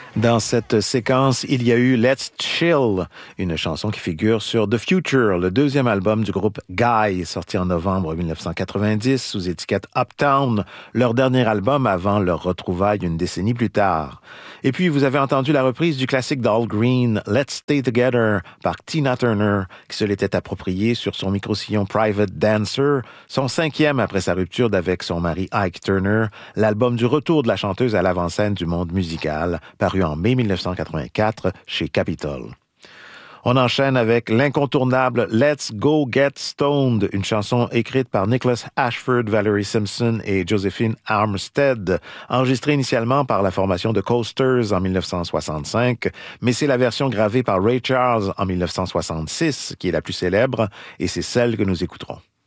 Dans cette séquence, il y a eu Let's Chill, une chanson qui figure sur The Future, le deuxième album du groupe Guy, sorti en novembre 1990 sous étiquette Uptown, leur dernier album avant leur retrouvaille une décennie plus tard. Et puis, vous avez entendu la reprise du classique d'Al Green, Let's Stay Together, par Tina Turner, qui se l'était approprié sur son micro-sillon Private Dancer, son cinquième après sa rupture d'avec son mari Ike Turner, l'album du retour de la chanteuse à l'avant-scène du monde musical, paru en mai 1984 chez Capitol. On enchaîne avec l'incontournable Let's Go Get Stoned, une chanson écrite par Nicholas Ashford, Valerie Simpson et Josephine Armstead, enregistrée initialement par la formation de Coasters en 1965, mais c'est la version gravée par Ray Charles en 1966 qui est la plus célèbre, et c'est celle que nous écouterons.